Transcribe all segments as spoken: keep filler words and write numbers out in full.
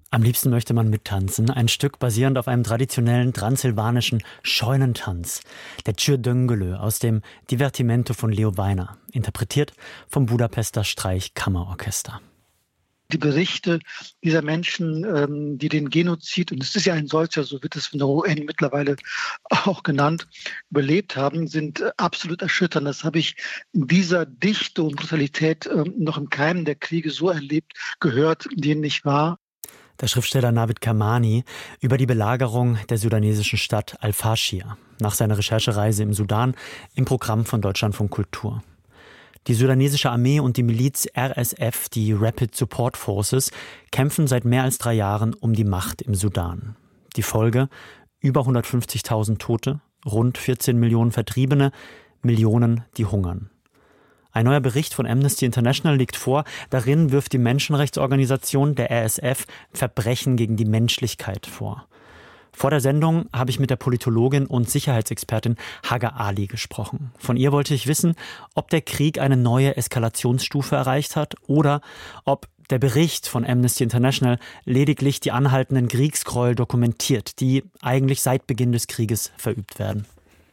Am liebsten möchte man mittanzen, ein Stück basierend auf einem traditionellen transsilvanischen Scheunentanz, der Tschür Döngölö aus dem Divertimento von Leo Weiner, interpretiert vom Budapester Streichkammerorchester. Die Berichte dieser Menschen, ähm, die den Genozid, und es ist ja ein solcher, so wird es von der U N mittlerweile auch genannt, überlebt haben, sind äh, absolut erschütternd. Das habe ich in dieser Dichte und Brutalität äh, noch im Keim der Kriege so erlebt, gehört, in denen ich war. Der Schriftsteller Navid Kermani über die Belagerung der sudanesischen Stadt Al-Faschir nach seiner Recherchereise im Sudan im Programm von Deutschlandfunk Kultur. Die sudanesische Armee und die Miliz R S F, die Rapid Support Forces, kämpfen seit mehr als drei Jahren um die Macht im Sudan. Die Folge: über hundertfünfzigtausend Tote, rund vierzehn Millionen Vertriebene, Millionen, die hungern. Ein neuer Bericht von Amnesty International liegt vor. Darin wirft die Menschenrechtsorganisation der R S F Verbrechen gegen die Menschlichkeit vor. Vor der Sendung habe ich mit der Politologin und Sicherheitsexpertin Hagar Ali gesprochen. Von ihr wollte ich wissen, ob der Krieg eine neue Eskalationsstufe erreicht hat oder ob der Bericht von Amnesty International lediglich die anhaltenden Kriegsgräuel dokumentiert, die eigentlich seit Beginn des Krieges verübt werden.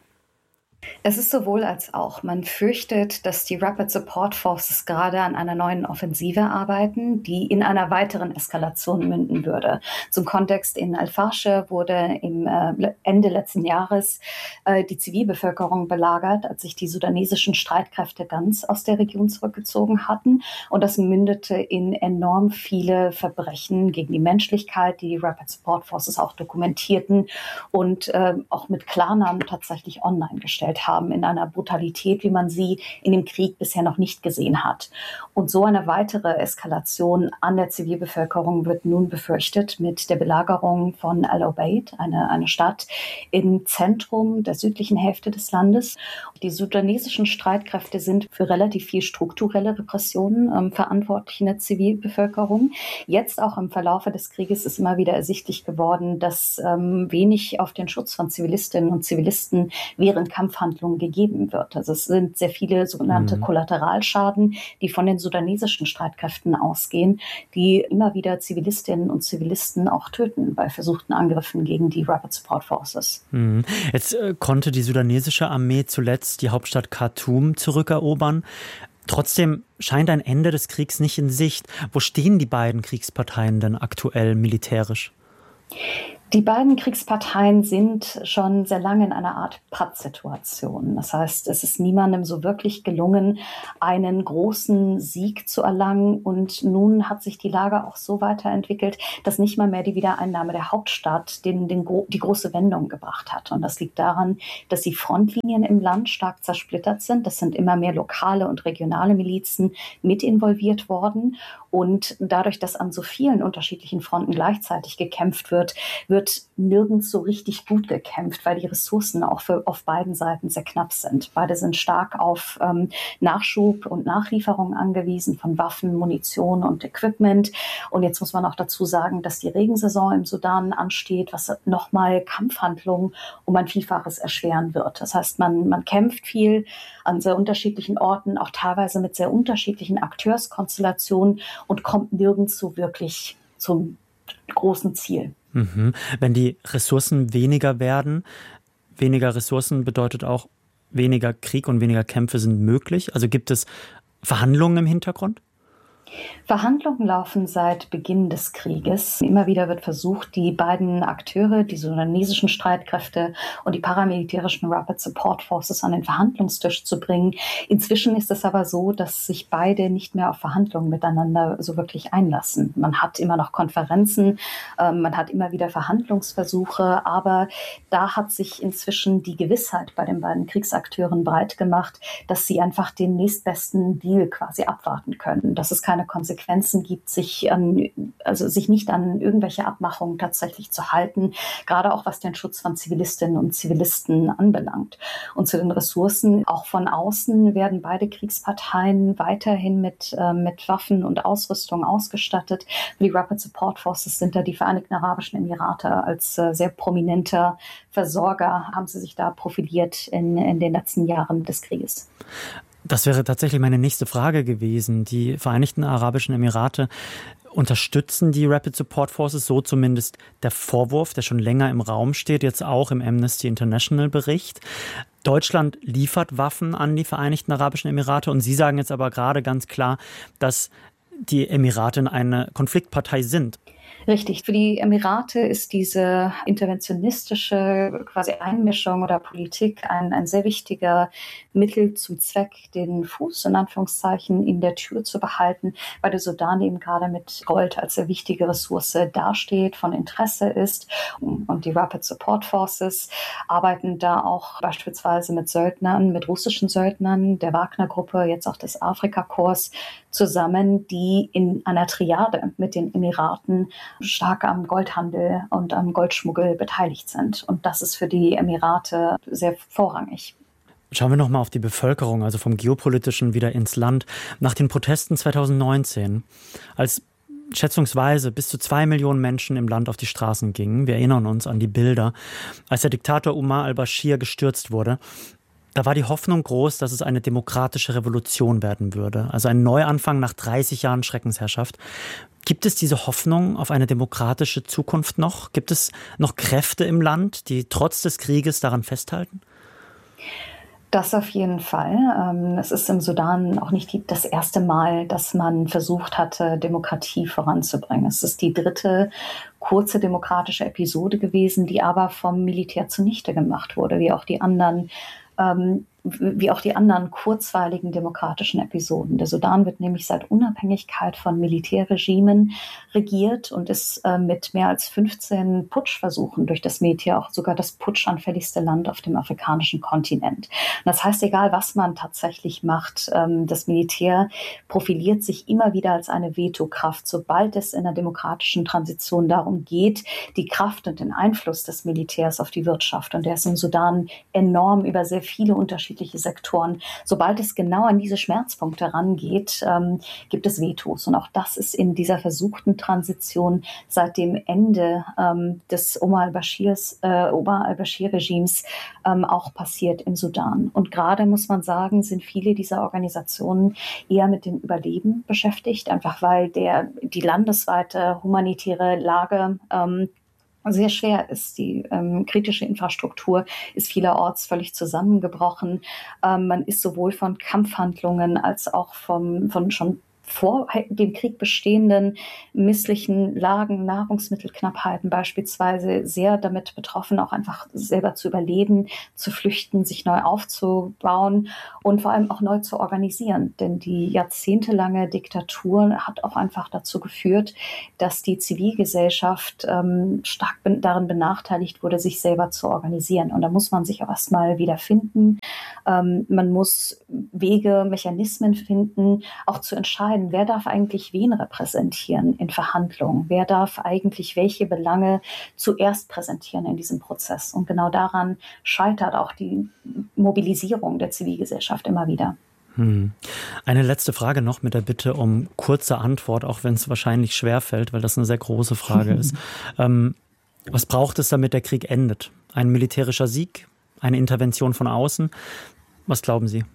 Es ist sowohl als auch. Man fürchtet, dass die Rapid Support Forces gerade an einer neuen Offensive arbeiten, die in einer weiteren Eskalation münden würde. Zum Kontext: in Al-Faschir wurde im äh, Ende letzten Jahres äh, die Zivilbevölkerung belagert, als sich die sudanesischen Streitkräfte ganz aus der Region zurückgezogen hatten. Und das mündete in enorm viele Verbrechen gegen die Menschlichkeit, die die Rapid Support Forces auch dokumentierten und äh, auch mit Klarnamen tatsächlich online gestellt haben, in einer Brutalität, wie man sie in dem Krieg bisher noch nicht gesehen hat. Und so eine weitere Eskalation an der Zivilbevölkerung wird nun befürchtet mit der Belagerung von Al-Obeid, eine, eine Stadt im Zentrum der südlichen Hälfte des Landes. Die sudanesischen Streitkräfte sind für relativ viel strukturelle Repressionen ähm, verantwortlich in der Zivilbevölkerung. Jetzt auch im Verlaufe des Krieges ist immer wieder ersichtlich geworden, dass ähm, wenig auf den Schutz von Zivilistinnen und Zivilisten während Kampfhandlungen gegeben wird. Also es sind sehr viele sogenannte mhm. Kollateralschaden, die von den sudanesischen Streitkräften ausgehen, die immer wieder Zivilistinnen und Zivilisten auch töten bei versuchten Angriffen gegen die Rapid Support Forces. Mhm. Jetzt äh, konnte die sudanesische Armee zuletzt die Hauptstadt Khartoum zurückerobern. Trotzdem scheint ein Ende des Kriegs nicht in Sicht. Wo stehen die beiden Kriegsparteien denn aktuell militärisch? Die beiden Kriegsparteien sind schon sehr lange in einer Art Pattsituation. Das heißt, es ist niemandem so wirklich gelungen, einen großen Sieg zu erlangen. Und nun hat sich die Lage auch so weiterentwickelt, dass nicht mal mehr die Wiedereinnahme der Hauptstadt den, den, die große Wendung gebracht hat. Und das liegt daran, dass die Frontlinien im Land stark zersplittert sind. Das sind immer mehr lokale und regionale Milizen mit involviert worden. Und dadurch, dass an so vielen unterschiedlichen Fronten gleichzeitig gekämpft wird, wird nirgends so richtig gut gekämpft, weil die Ressourcen auch für, auf beiden Seiten sehr knapp sind. Beide sind stark auf ähm, Nachschub und Nachlieferung angewiesen von Waffen, Munition und Equipment. Und jetzt muss man auch dazu sagen, dass die Regensaison im Sudan ansteht, was nochmal Kampfhandlungen um ein Vielfaches erschweren wird. Das heißt, man, man kämpft viel an sehr unterschiedlichen Orten, auch teilweise mit sehr unterschiedlichen Akteurskonstellationen und kommt nirgends so wirklich zum großen Ziel. Mhm. Wenn die Ressourcen weniger werden, weniger Ressourcen bedeutet auch weniger Krieg und weniger Kämpfe sind möglich. Also gibt es Verhandlungen im Hintergrund? Verhandlungen laufen seit Beginn des Krieges. Immer wieder wird versucht, die beiden Akteure, die sudanesischen Streitkräfte und die paramilitärischen Rapid Support Forces an den Verhandlungstisch zu bringen. Inzwischen ist es aber so, dass sich beide nicht mehr auf Verhandlungen miteinander so wirklich einlassen. Man hat immer noch Konferenzen, äh, man hat immer wieder Verhandlungsversuche, aber da hat sich inzwischen die Gewissheit bei den beiden Kriegsakteuren breit gemacht, dass sie einfach den nächstbesten Deal quasi abwarten können. Dass es keine Konsequenzen gibt, sich an, also sich nicht an irgendwelche Abmachungen tatsächlich zu halten, gerade auch was den Schutz von Zivilistinnen und Zivilisten anbelangt. Und zu den Ressourcen, auch von außen werden beide Kriegsparteien weiterhin mit, äh, mit Waffen und Ausrüstung ausgestattet. Für die Rapid Support Forces sind da die Vereinigten Arabischen Emirate als äh, sehr prominenter Versorger, haben sie sich da profiliert in, in den letzten Jahren des Krieges. Das wäre tatsächlich meine nächste Frage gewesen. Die Vereinigten Arabischen Emirate unterstützen die Rapid Support Forces, so zumindest der Vorwurf, der schon länger im Raum steht, jetzt auch im Amnesty International Bericht. Deutschland liefert Waffen an die Vereinigten Arabischen Emirate und Sie sagen jetzt aber gerade ganz klar, dass die Emirate eine Konfliktpartei sind. Richtig. Für die Emirate ist diese interventionistische quasi Einmischung oder Politik ein, ein sehr wichtiger Mittel zum Zweck, den Fuß in Anführungszeichen in der Tür zu behalten, weil der Sudan eben gerade mit Gold als sehr wichtige Ressource dasteht, von Interesse ist. Und die Rapid Support Forces arbeiten da auch beispielsweise mit Söldnern, mit russischen Söldnern, der Wagner-Gruppe, jetzt auch des Afrika-Korps zusammen, die in einer Triade mit den Emiraten stark am Goldhandel und am Goldschmuggel beteiligt sind. Und das ist für die Emirate sehr vorrangig. Schauen wir noch mal auf die Bevölkerung, also vom Geopolitischen wieder ins Land. Nach den Protesten zweitausendneunzehn, als schätzungsweise bis zu zwei Millionen Menschen im Land auf die Straßen gingen, wir erinnern uns an die Bilder, als der Diktator Omar al-Bashir gestürzt wurde, da war die Hoffnung groß, dass es eine demokratische Revolution werden würde, also ein Neuanfang nach dreißig Jahren Schreckensherrschaft. Gibt es diese Hoffnung auf eine demokratische Zukunft noch? Gibt es noch Kräfte im Land, die trotz des Krieges daran festhalten? Das auf jeden Fall. Es ist im Sudan auch nicht das erste Mal, dass man versucht hatte, Demokratie voranzubringen. Es ist die dritte kurze demokratische Episode gewesen, die aber vom Militär zunichte gemacht wurde, wie auch die anderen ähm, wie auch die anderen kurzweiligen demokratischen Episoden. Der Sudan wird nämlich seit Unabhängigkeit von Militärregimen regiert und ist äh, mit mehr als fünfzehn Putschversuchen durch das Militär auch sogar das putschanfälligste Land auf dem afrikanischen Kontinent. Und das heißt, egal was man tatsächlich macht, ähm, das Militär profiliert sich immer wieder als eine Vetokraft, sobald es in der demokratischen Transition darum geht, die Kraft und den Einfluss des Militärs auf die Wirtschaft. Und der ist im Sudan enorm über sehr viele unterschiedliche Sektoren. Sobald es genau an diese Schmerzpunkte rangeht, ähm, gibt es Vetos. Und auch das ist in dieser versuchten Transition seit dem Ende ähm, des Omar al-Bashirs, äh, Omar al-Bashir-Regimes ähm, auch passiert im Sudan. Und gerade, muss man sagen, sind viele dieser Organisationen eher mit dem Überleben beschäftigt, einfach weil der, die landesweite humanitäre Lage ähm, sehr schwer ist. Die ähm, kritische Infrastruktur ist vielerorts völlig zusammengebrochen. Ähm, man ist sowohl von Kampfhandlungen als auch vom, von schon vor dem Krieg bestehenden misslichen Lagen, Nahrungsmittelknappheiten beispielsweise sehr damit betroffen, auch einfach selber zu überleben, zu flüchten, sich neu aufzubauen und vor allem auch neu zu organisieren. Denn die jahrzehntelange Diktatur hat auch einfach dazu geführt, dass die Zivilgesellschaft ähm, stark be- darin benachteiligt wurde, sich selber zu organisieren. Und da muss man sich auch erstmal wieder finden. Ähm, man muss Wege, Mechanismen finden, auch zu entscheiden, wer darf eigentlich wen repräsentieren in Verhandlungen? Wer darf eigentlich welche Belange zuerst präsentieren in diesem Prozess? Und genau daran scheitert auch die Mobilisierung der Zivilgesellschaft immer wieder. Hm. Eine letzte Frage noch mit der Bitte um kurze Antwort, auch wenn es wahrscheinlich schwerfällt, weil das eine sehr große Frage ist. Ähm, was braucht es, damit der Krieg endet? Ein militärischer Sieg? Eine Intervention von außen? Was glauben Sie?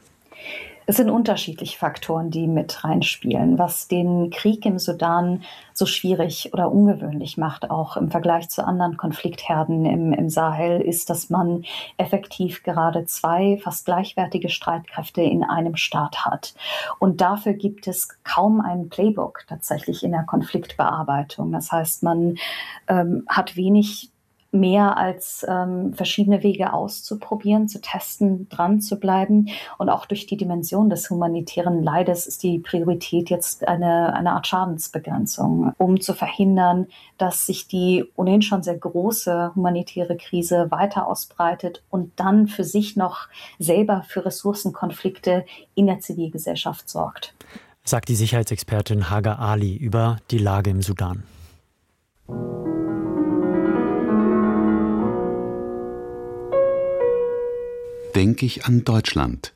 Es sind unterschiedliche Faktoren, die mit reinspielen, was den Krieg im Sudan so schwierig oder ungewöhnlich macht, auch im Vergleich zu anderen Konfliktherden im, im Sahel, ist, dass man effektiv gerade zwei fast gleichwertige Streitkräfte in einem Staat hat. Und dafür gibt es kaum ein Playbook tatsächlich in der Konfliktbearbeitung. Das heißt, man ähm, hat wenig mehr als ähm, verschiedene Wege auszuprobieren, zu testen, dran zu bleiben. Und auch durch die Dimension des humanitären Leides ist die Priorität jetzt eine, eine Art Schadensbegrenzung, um zu verhindern, dass sich die ohnehin schon sehr große humanitäre Krise weiter ausbreitet und dann für sich noch selber für Ressourcenkonflikte in der Zivilgesellschaft sorgt. Sagt die Sicherheitsexpertin Hagar Ali über die Lage im Sudan. Denke ich an Deutschland.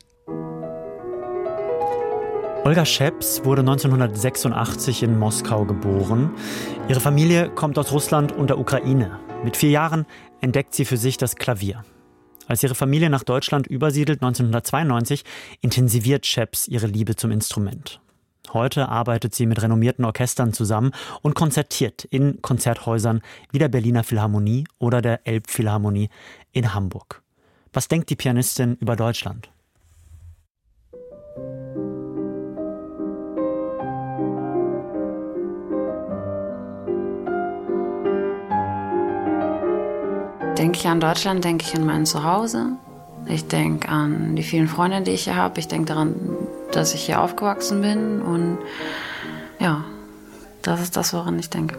Olga Scheps wurde neunzehnhundertsechsundachtzig in Moskau geboren. Ihre Familie kommt aus Russland und der Ukraine. Mit vier Jahren entdeckt sie für sich das Klavier. Als ihre Familie nach Deutschland übersiedelt, neunzehnhundertzweiundneunzig, intensiviert Scheps ihre Liebe zum Instrument. Heute arbeitet sie mit renommierten Orchestern zusammen und konzertiert in Konzerthäusern wie der Berliner Philharmonie oder der Elbphilharmonie in Hamburg. Was denkt die Pianistin über Deutschland? Denke ich an Deutschland, denke ich an mein Zuhause. Ich denke an die vielen Freunde, die ich hier habe. Ich denke daran, dass ich hier aufgewachsen bin. Und ja, das ist das, woran ich denke.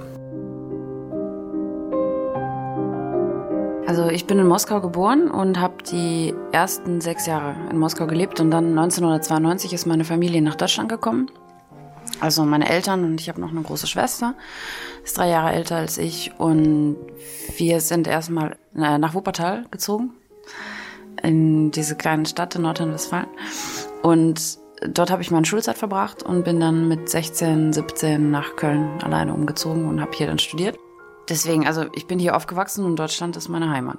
Also ich bin in Moskau geboren und habe die ersten sechs Jahre in Moskau gelebt. Und dann neunzehnhundertzweiundneunzig ist meine Familie nach Deutschland gekommen. Also meine Eltern und ich habe noch eine große Schwester, ist drei Jahre älter als ich. Und wir sind erstmal nach Wuppertal gezogen, in diese kleine Stadt in Nordrhein-Westfalen. Und dort habe ich meine Schulzeit verbracht und bin dann mit sechzehn, siebzehn nach Köln alleine umgezogen und habe hier dann studiert. Deswegen, also ich bin hier aufgewachsen und Deutschland ist meine Heimat.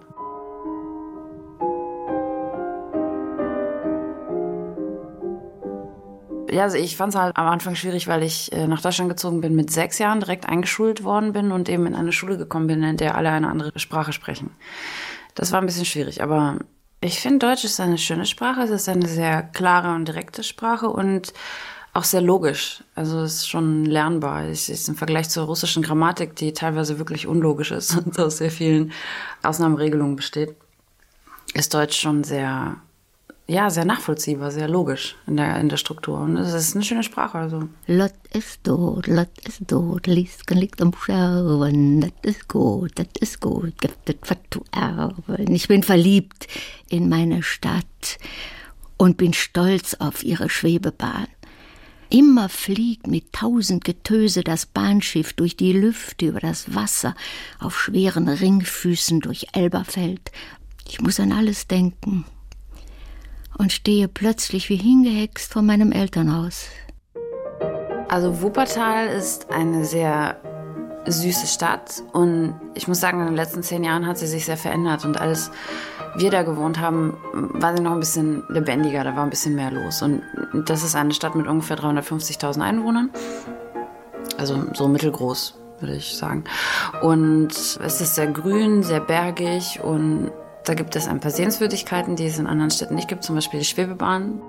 Ja, also ich fand es halt am Anfang schwierig, weil ich nach Deutschland gezogen bin mit sechs Jahren, direkt eingeschult worden bin und eben in eine Schule gekommen bin, in der alle eine andere Sprache sprechen. Das war ein bisschen schwierig, aber ich finde, Deutsch ist eine schöne Sprache. Es ist eine sehr klare und direkte Sprache und auch sehr logisch. Also es ist schon lernbar. Es ist im Vergleich zur russischen Grammatik, die teilweise wirklich unlogisch ist und aus sehr vielen Ausnahmeregelungen besteht, ist Deutsch schon sehr, ja, sehr nachvollziehbar, sehr logisch in der, in der Struktur. Und es ist eine schöne Sprache. Also. Lot ist tot, Lot ist tot, Liesken liegt am Scherben, das ist gut, das ist gut, gibt es was zu erben. Ich bin verliebt in meine Stadt und bin stolz auf ihre Schwebebahn. Immer fliegt mit tausend Getöse das Bahnschiff durch die Lüfte, über das Wasser, auf schweren Ringfüßen durch Elberfeld. Ich muss an alles denken und stehe plötzlich wie hingehext vor meinem Elternhaus. Also Wuppertal ist eine sehr süße Stadt und ich muss sagen, in den letzten zehn Jahren hat sie sich sehr verändert und als wir da gewohnt haben, war sie noch ein bisschen lebendiger, da war ein bisschen mehr los. Und das ist eine Stadt mit ungefähr dreihundertfünfzigtausend Einwohnern, also so mittelgroß, würde ich sagen. Und es ist sehr grün, sehr bergig und da gibt es ein paar Sehenswürdigkeiten, die es in anderen Städten nicht gibt, zum Beispiel die Schwebebahn.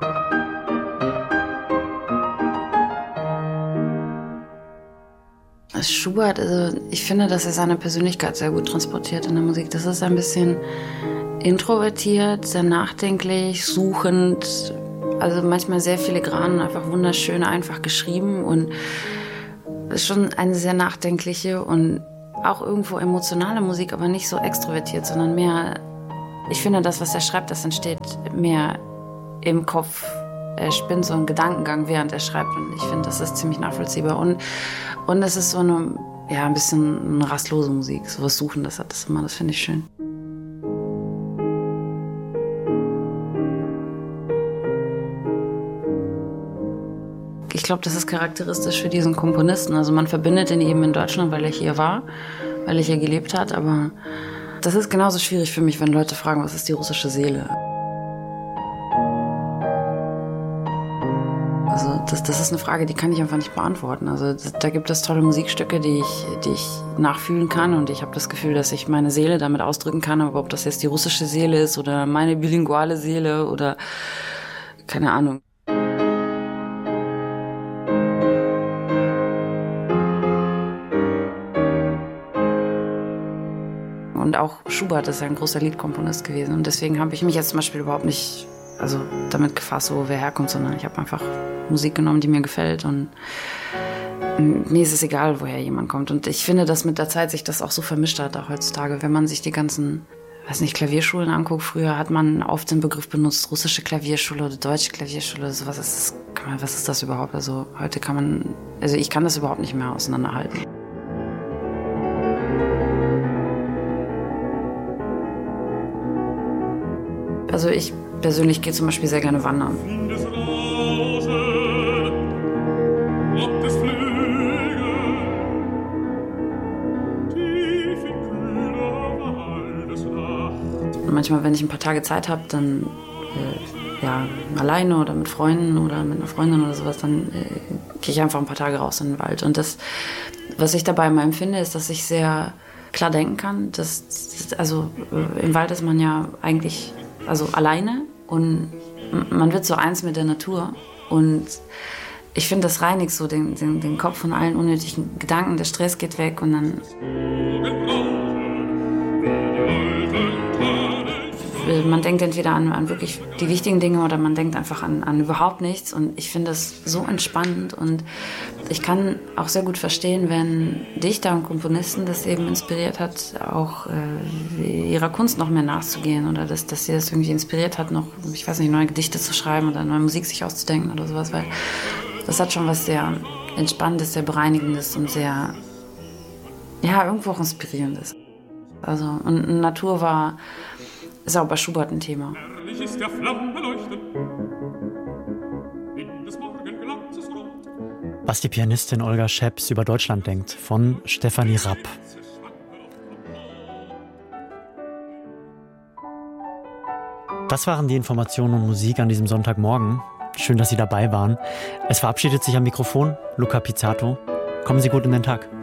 Schubert, also ich finde, dass er seine Persönlichkeit sehr gut transportiert in der Musik. Das ist ein bisschen introvertiert, sehr nachdenklich, suchend, also manchmal sehr filigran, einfach wunderschön, einfach geschrieben und ist schon eine sehr nachdenkliche und auch irgendwo emotionale Musik, aber nicht so extrovertiert, sondern mehr, ich finde, das, was er schreibt, das entsteht mehr im Kopf. Er spinnt so einen Gedankengang, während er schreibt und ich finde, das ist ziemlich nachvollziehbar und und es ist so eine, ja, ein bisschen eine rastlose Musik, so was Suchendes hat das immer, das finde ich schön. Ich glaube, das ist charakteristisch für diesen Komponisten. Also man verbindet ihn eben in Deutschland, weil er hier war, weil er hier gelebt hat, aber das ist genauso schwierig für mich, wenn Leute fragen, was ist die russische Seele? Also das, das ist eine Frage, die kann ich einfach nicht beantworten. Also das, da gibt es tolle Musikstücke, die ich, die ich nachfühlen kann und ich habe das Gefühl, dass ich meine Seele damit ausdrücken kann, aber ob das jetzt die russische Seele ist oder meine bilinguale Seele oder keine Ahnung. Und auch Schubert ist ein großer Liedkomponist gewesen und deswegen habe ich mich jetzt zum Beispiel überhaupt nicht also damit gefasst, wo wer herkommt, sondern ich habe einfach Musik genommen, die mir gefällt und mir ist es egal, woher jemand kommt. Und ich finde, dass mit der Zeit sich das auch so vermischt hat, auch heutzutage. Wenn man sich die ganzen, weiß nicht, Klavierschulen anguckt, früher hat man oft den Begriff benutzt, russische Klavierschule oder deutsche Klavierschule, so was ist das, was ist das überhaupt? Also heute kann man, also ich kann das überhaupt nicht mehr auseinanderhalten. Also ich persönlich gehe zum Beispiel sehr gerne wandern. Und manchmal, wenn ich ein paar Tage Zeit habe, dann äh, ja, alleine oder mit Freunden oder mit einer Freundin oder sowas, dann äh, gehe ich einfach ein paar Tage raus in den Wald. Und das, was ich dabei immer empfinde, ist, dass ich sehr klar denken kann. Dass, also äh, im Wald ist man ja eigentlich also alleine und man wird so eins mit der Natur. Und ich finde, das reinigt so den, den, den Kopf von allen unnötigen Gedanken. Der Stress geht weg und dann man denkt entweder an, an wirklich die wichtigen Dinge oder man denkt einfach an, an überhaupt nichts. Und ich finde das so entspannend. Und ich kann auch sehr gut verstehen, wenn Dichter und Komponisten das eben inspiriert hat, auch äh, ihrer Kunst noch mehr nachzugehen. Oder dass, dass sie das irgendwie inspiriert hat, noch, ich weiß nicht, neue Gedichte zu schreiben oder neue Musik sich auszudenken oder sowas. Weil das hat schon was sehr Entspannendes, sehr Bereinigendes und sehr, ja, irgendwo auch Inspirierendes. Also, und Natur war... ist auch bei Schubert ein Thema. Was die Pianistin Olga Scheps über Deutschland denkt, von Stefanie Rapp. Das waren die Informationen und Musik an diesem Sonntagmorgen. Schön, dass Sie dabei waren. Es verabschiedet sich am Mikrofon Luca Pizzato. Kommen Sie gut in den Tag.